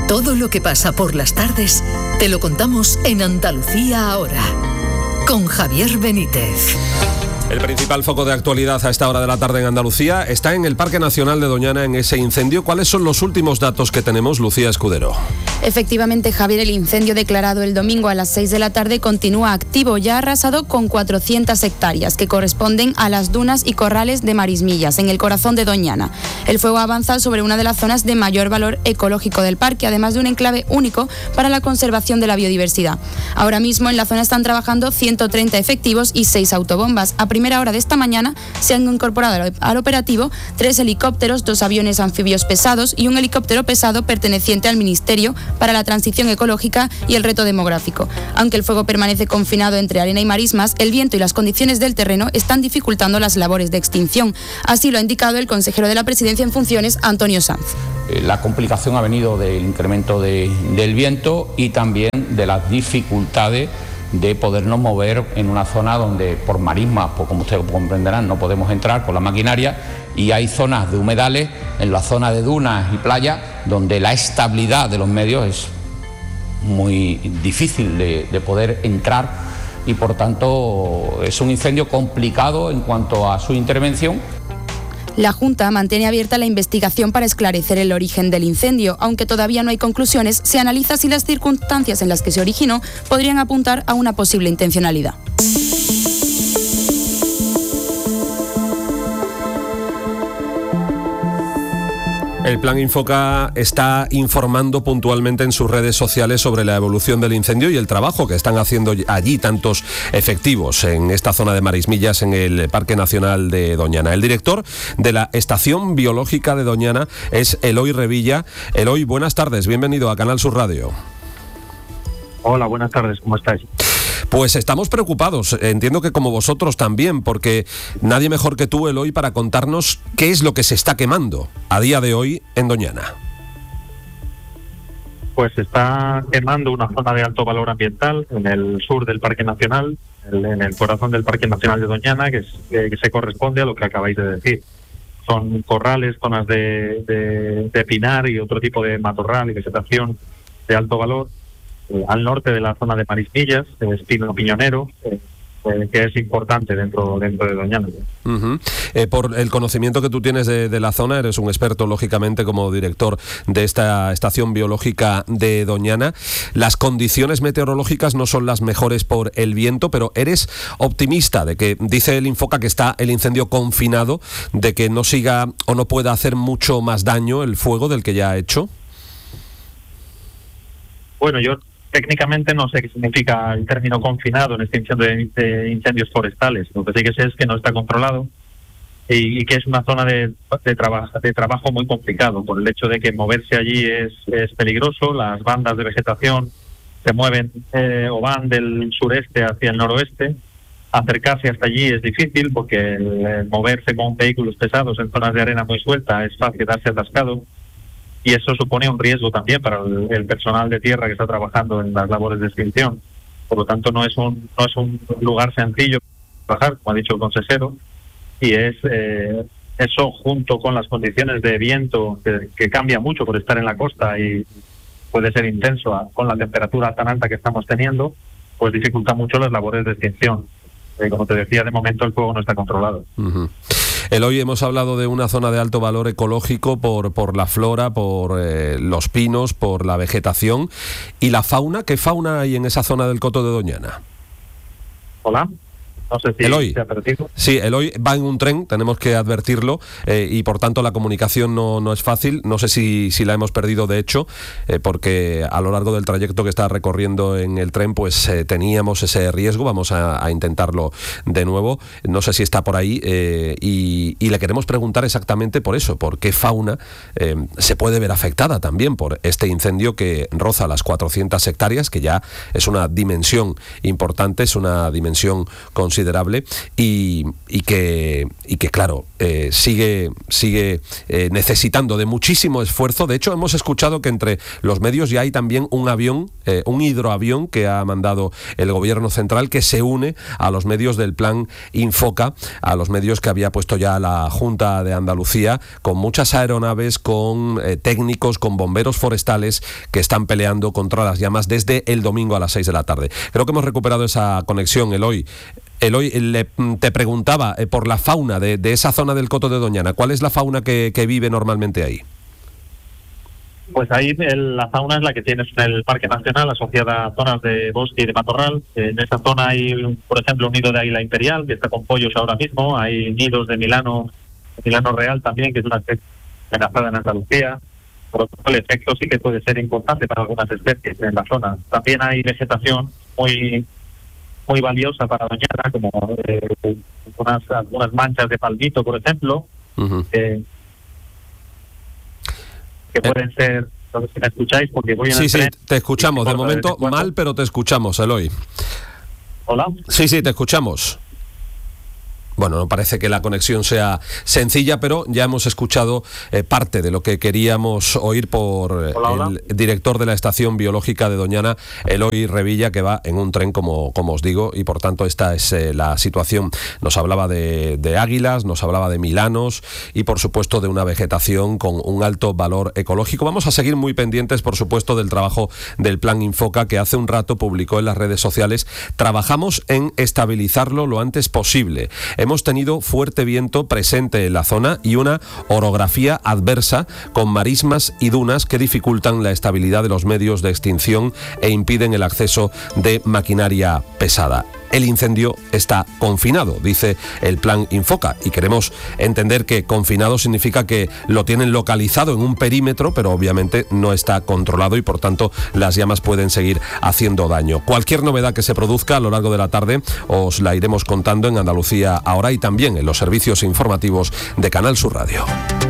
Todo lo que pasa por las tardes te lo contamos en Andalucía Ahora, con Javier Benítez. El principal foco de actualidad a esta hora de la tarde en Andalucía está en el Parque Nacional de Doñana, en ese incendio. ¿Cuáles son los últimos datos que tenemos, Lucía Escudero? Efectivamente, Javier, el incendio declarado el domingo a las 6 de la tarde continúa activo. Ya ha arrasado con 400 hectáreas, que corresponden a las dunas y corrales de Marismillas, en el corazón de Doñana. El fuego avanza sobre una de las zonas de mayor valor ecológico del parque, además de un enclave único para la conservación de la biodiversidad. Ahora mismo en la zona están trabajando 130 efectivos y 6 autobombas. A primera hora de esta mañana se han incorporado al operativo 3 helicópteros, 2 aviones anfibios pesados y un helicóptero pesado perteneciente al Ministerio para la Transición Ecológica y el Reto Demográfico. Aunque el fuego permanece confinado entre arena y marismas, el viento y las condiciones del terreno están dificultando las labores de extinción. Así lo ha indicado el consejero de la Presidencia en funciones, Antonio Sanz. La complicación ha venido del incremento del viento y también de las dificultades de podernos mover en una zona donde por marismas, pues como ustedes comprenderán, no podemos entrar con la maquinaria, y hay zonas de humedales, en la zona de dunas y playas, donde la estabilidad de los medios es muy difícil de poder entrar, y por tanto es un incendio complicado en cuanto a su intervención. La Junta mantiene abierta la investigación para esclarecer el origen del incendio. Aunque todavía no hay conclusiones, se analiza si las circunstancias en las que se originó podrían apuntar a una posible intencionalidad. El Plan Infoca está informando puntualmente en sus redes sociales sobre la evolución del incendio y el trabajo que están haciendo allí tantos efectivos en esta zona de Marismillas, en el Parque Nacional de Doñana. El director de la Estación Biológica de Doñana es Eloy Revilla. Eloy, buenas tardes, bienvenido a Canal Sur Radio. Hola, buenas tardes, ¿cómo estáis? Pues estamos preocupados, entiendo que como vosotros también, porque nadie mejor que tú, Eloy, para contarnos qué es lo que se está quemando a día de hoy en Doñana. Pues se está quemando una zona de alto valor ambiental en el sur del Parque Nacional, en el corazón del Parque Nacional de Doñana, que se corresponde a lo que acabáis de decir. Son corrales, zonas de pinar y otro tipo de matorral y vegetación de alto valor. Al norte de la zona de Marismillas, espino piñonero, que es importante dentro de Doñana. Uh-huh. Por el conocimiento que tú tienes de la zona, eres un experto, lógicamente, como director de esta Estación Biológica de Doñana. Las condiciones meteorológicas no son las mejores por el viento, pero eres optimista de que, dice el Infoca, que está el incendio confinado, de que no siga o no pueda hacer mucho más daño el fuego del que ya ha hecho. Bueno, yo técnicamente no sé qué significa el término confinado en este incendio de incendios forestales. Lo que sí que sé es que no está controlado y que es una zona de trabajo muy complicado, por el hecho de que moverse allí es peligroso. Las bandas de vegetación se mueven o van del sureste hacia el noroeste. Acercarse hasta allí es difícil porque el moverse con vehículos pesados en zonas de arena muy suelta es fácil darse atascado. Y eso supone un riesgo también para el personal de tierra que está trabajando en las labores de extinción. Por lo tanto, no es un lugar sencillo para trabajar, como ha dicho el consejero, y es eso, junto con las condiciones de viento que cambia mucho por estar en la costa y puede ser intenso con la temperatura tan alta que estamos teniendo, pues dificulta mucho las labores de extinción. Como te decía, de momento el fuego no está controlado. Uh-huh. Eloy, hemos hablado de una zona de alto valor ecológico por la flora, por los pinos, por la vegetación. ¿Y la fauna? ¿Qué fauna hay en esa zona del Coto de Doñana? Hola. No sé si Eloy. se ha perdido. Sí, Eloy va en un tren, tenemos que advertirlo, y por tanto la comunicación no es fácil. No sé si la hemos perdido, de hecho, porque a lo largo del trayecto que está recorriendo en el tren, pues teníamos ese riesgo. Vamos a intentarlo de nuevo. No sé si está por ahí, y le queremos preguntar exactamente por eso, por qué fauna se puede ver afectada también por este incendio que roza las 400 hectáreas, que ya es una dimensión importante, es una dimensión considerable considerable y que claro, sigue necesitando de muchísimo esfuerzo. De hecho, hemos escuchado que entre los medios ya hay también un avión, un hidroavión que ha mandado el Gobierno central, que se une a los medios del plan Infoca, a los medios que había puesto ya la Junta de Andalucía, con muchas aeronaves, con técnicos, con bomberos forestales que están peleando contra las llamas desde el domingo a las 6 de la tarde. Creo que hemos recuperado esa conexión, Eloy. Eloy, te preguntaba por la fauna de esa zona del Coto de Doñana. ¿Cuál es la fauna que vive normalmente ahí? Pues ahí la fauna es la que tienes en el Parque Nacional, asociada a zonas de bosque y de matorral. En esa zona hay, por ejemplo, un nido de águila imperial, que está con pollos ahora mismo. Hay nidos de Milano real también, que es una especie amenazada en Andalucía. Por lo tanto, el efecto sí que puede ser importante para algunas especies en la zona. También hay vegetación muy valiosa para Doñana, como algunas manchas de palmito, por ejemplo, que pueden ser, no sé si me escucháis, porque voy en el tren. Sí, te escuchamos. De momento mal, pero te escuchamos, Eloy. ¿Hola? Sí, te escuchamos. Bueno, no parece que la conexión sea sencilla, pero ya hemos escuchado parte de lo que queríamos oír por el director de la Estación Biológica de Doñana, Eloy Revilla, que va en un tren, como os digo, y por tanto esta es la situación. Nos hablaba de águilas, nos hablaba de milanos y por supuesto de una vegetación con un alto valor ecológico. Vamos a seguir muy pendientes, por supuesto, del trabajo del Plan Infoca, que hace un rato publicó en las redes sociales. Trabajamos en estabilizarlo lo antes posible. Hemos tenido fuerte viento presente en la zona y una orografía adversa con marismas y dunas que dificultan la estabilidad de los medios de extinción e impiden el acceso de maquinaria pesada. El incendio está confinado, dice el Plan Infoca, y queremos entender que confinado significa que lo tienen localizado en un perímetro, pero obviamente no está controlado y por tanto las llamas pueden seguir haciendo daño. Cualquier novedad que se produzca a lo largo de la tarde os la iremos contando en Andalucía Ahora y también en los servicios informativos de Canal Sur Radio.